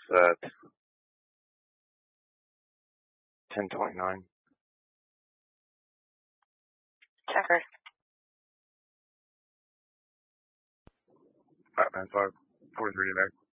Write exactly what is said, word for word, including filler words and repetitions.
at ten twenty-nine. Checker. five nine five, forty-three today.